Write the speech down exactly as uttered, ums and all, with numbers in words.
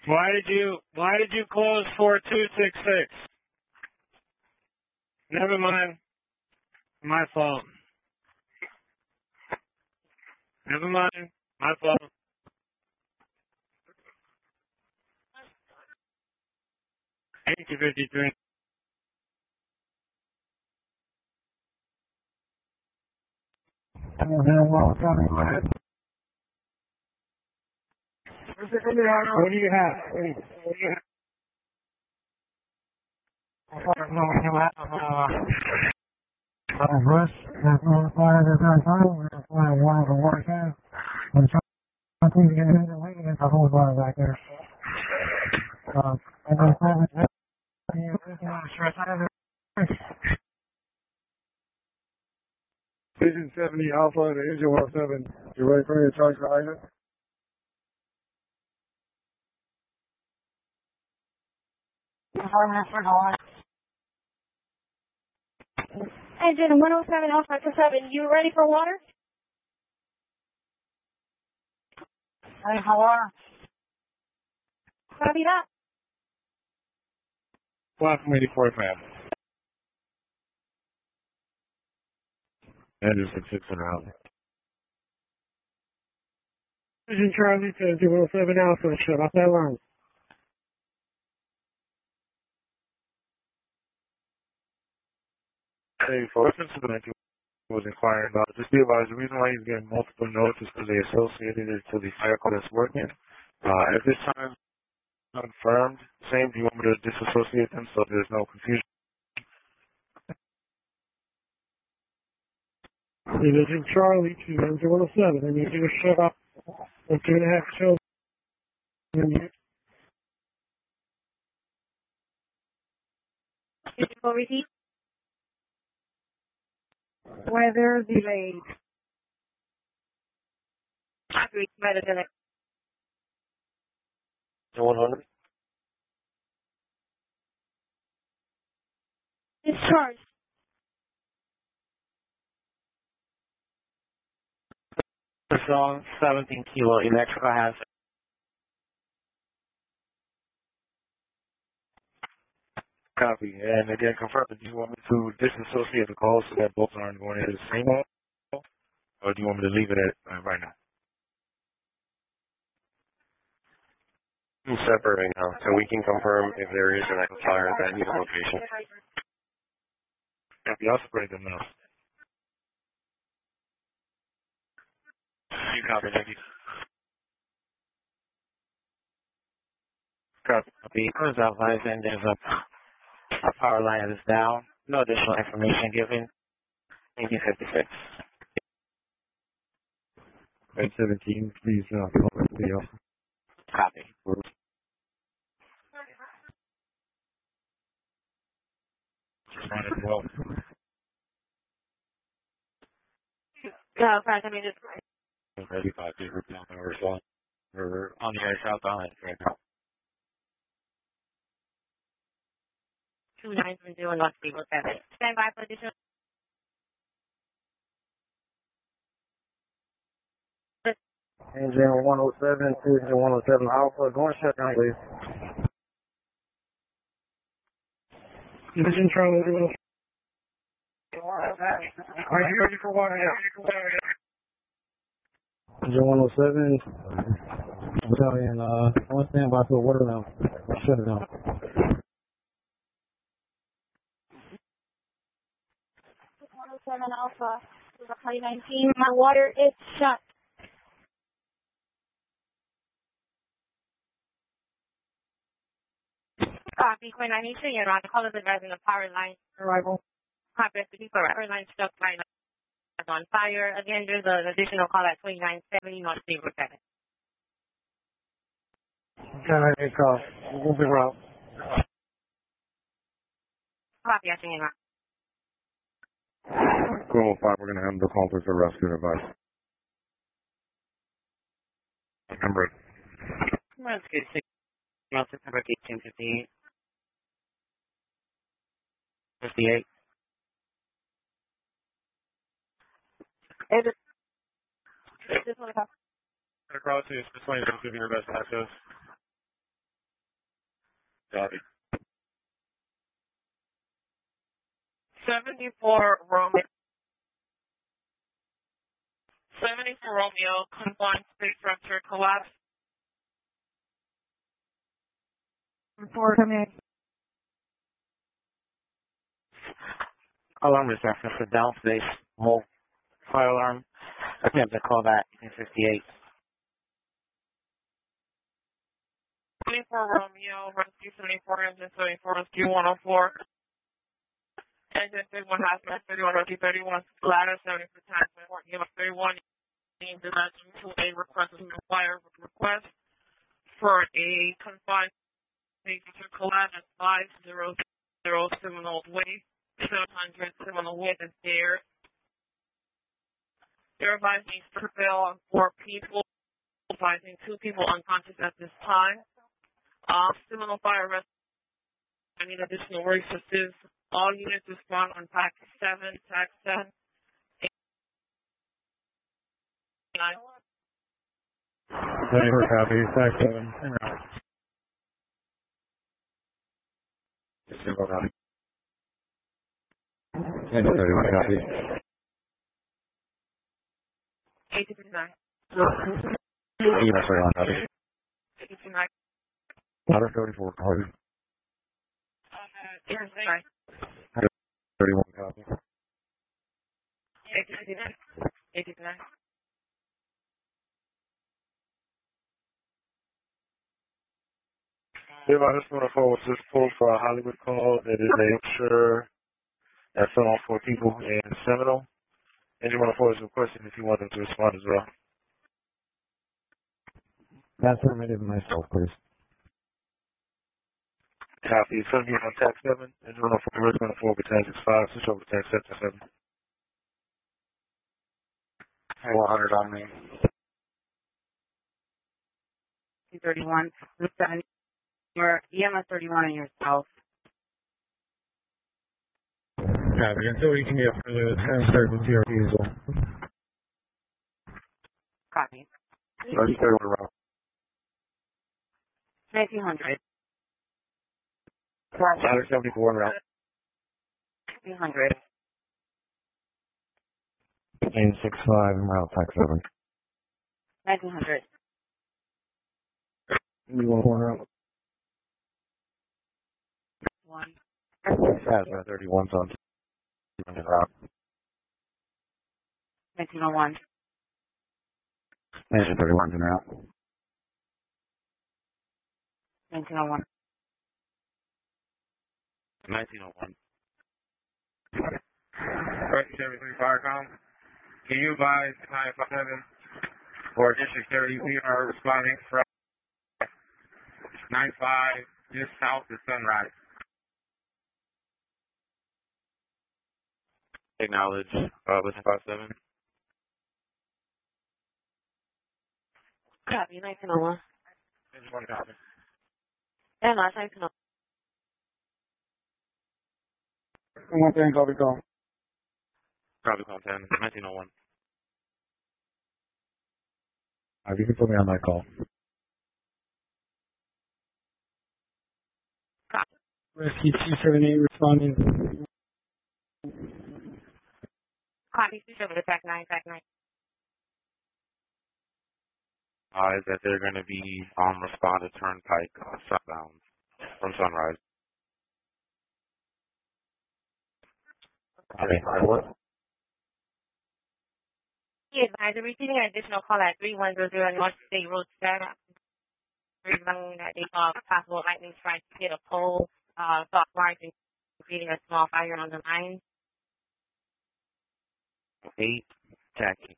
Why did you Why did you close four two six six? Never mind. My fault. Never mind. My fault. eighty fifty-three. I don't know what was coming with it. What do you have? What do you have? I don't know what you have. Uh, Rush, that's all fire that's on fire. That's why I wanted to work out. I'm trying to get in the way and the whole bar back there. Uh, and then five and you're looking at a stress out of it. Vision seventy Alpha to engine one oh seven. You ready for your charge for Isaac? Engine one oh seven Alpha to seven, you ready for water? Ready for water? Copy that. Welcome eighty-four fam. Engine six six and out. Vision Charlie to engine one oh seven Alpha, shut off that line. Hey, for reference to the was inquiring about, just be advised, the reason why he's getting multiple notes is because they associated it to the fire code that's working. Uh, at this time, confirmed, same, do you want me to disassociate them so there's no confusion? Division Charlie to engine one oh seven, I need you to shut up in two and a half children. Digital receipt. Weather delayed. Copy, better than it. one hundred? Discharge. Strong, seventeen kilo electrical hazard. Copy. And again, confirm, do you want me to disassociate the calls so that both aren't going into the same call? Or do you want me to leave it at uh, right now? Two separate right now, so we can confirm if there is an active fire at that either location. Copy. I'll separate them now. You copy, thank you. Copy. As outlined, and there's a, a power line that is down. No additional information given. eighteen fifty-six. eight seventeen, please, uh, the Copy. Might as well. No, correct, I mean, just. thirty-five, please, we're down there, we're slowing. We're on the air southbound right now. two nine seven zero North Stable seven. Stand by for additional. Engine one oh seven to engine one oh seven Alpha, going shut down, please. Division Charlie, are you ready for water now? Engine one oh seven, battalion, uh, I'm on standby for water now. Shut it down. one oh seven Alpha, to the High nineteen, my water is shut. Copy, Queen ninety-three, you're on the call is advising the power line arrival. Copy, S P D for power line stuck line on fire. Again, there's an additional call at twenty-nine seventy North Stable seven. ten ninety-eight call, moving route. Copy, I think you're Cool, five, we're going to handle the call for rescue advice. Number. Rescue six, September eighteen fifty-eight. fifty-eight. Hey, this, this one, Across to this one, give you your best access. Copy. seventy-four Romeo. seventy-four Romeo, confined space rupture collapse. Report coming. Alarm reception for downspace. Whole fire alarm. Attempt to call back in fifty-eight. seventy-four Romeo, rescue seventy-four, engine seventy-four, rescue one oh four. Engine thirty-one, hazmat thirty-one, rescue thirty-one, ladder seventy for time, E M S thirty-one, named dimension to a request to fire request for a confined space to collapse at five zero zero Seminole Way, seven hundred Seminole Way is there. Your advice needs to prevail on four people, advising two people unconscious at this time. Uh, Seminole Fire Rescue, I need additional resources. All units respond on pack seven, tax seven, eight, nine. Thank you for copy. Tax seven. En route. Zero copy. Engine thirty-one copy. eight two nine. E M S thirty-one copy. eight two nine. Ladder thirty-four copy. Uh, thirty-one copy. eight two nine. eight two nine. Everybody just want to forward this pull for a Hollywood call. That is a sure that's all four people in Seminole. And you want to forward some questions if you want them to respond as well. That's permitted myself, please. Copy. It's going to be on tax seven. And you want to forward, it's going to forward to tax five. Switch over to tax seven seven. one hundred on me. thirty-one, Route seven, your E M S thirty-one and yourself. Copy. Until we can get further, start with your diesel. Copy. Rescue thirty-one route. nineteen hundred. Ladder seventy-four en route. nineteen hundred. Lane six five en route, tax seven. nineteen hundred. You want one route? One. Hazmat thirty-one's on en route. nineteen oh one. Engine thirty-one's en route. nineteen oh one. nineteen oh one. Rescue seventy-three Firecom. Can you advise nine five seven or District thirty? We are responding from nine five just south of Sunrise. Acknowledge. Uh, listen five seven. Copy, nineteen oh one. Just one copy. And last nineteen oh one. One thing, copy call. Probably call ten. nineteen oh one. Uh, you can put me on that call. Rescue two seventy-eight responding. Copy, switch over to pack nine, pack nine. Uh, is that they're going to be on responded turnpike uh, southbound from Sunrise. Okay. What? He advised receiving an additional call at three one zero zero North State Road seven. Revealing that they saw a possible lightning strike to hit a pole, uh, clockwise and creating a small fire on the line. eight, taxi.